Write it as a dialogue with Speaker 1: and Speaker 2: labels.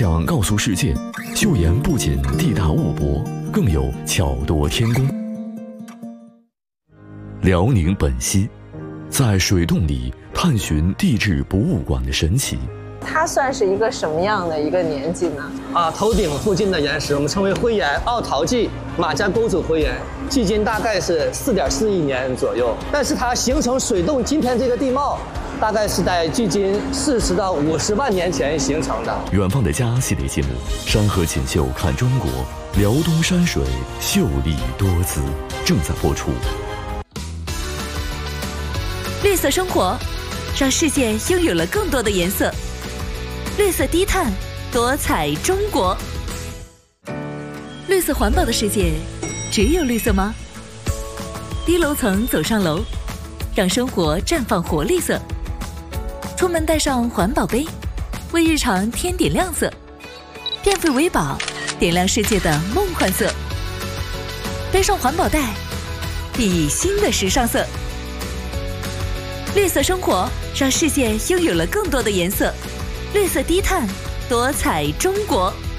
Speaker 1: 想告诉世界，岫岩不仅地大物博，更有巧夺天工。辽宁本溪，在水洞里探寻地质博物馆的神奇。
Speaker 2: 它算是一个什么样的一个年纪呢？
Speaker 3: 头顶附近的岩石我们称为灰岩，奥陶纪马家沟组灰岩，距今大概是4.4亿年左右。但是它形成水洞今天这个地貌，大概是在距今40到50万年前形成的。
Speaker 1: 远方的家系列节目《山河锦绣看中国》，辽东山水秀丽多姿，正在播出。
Speaker 4: 绿色生活，让世界拥有了更多的颜色。绿色低碳，多彩中国。绿色环保的世界，只有绿色吗？低楼层走上楼，让生活绽放活力色。出门带上环保杯，为日常添点亮色。变废为宝，点亮世界的梦幻色。背上环保袋，熠熠新的时尚色。绿色生活，让世界拥有了更多的颜色。绿色低碳，多彩中国。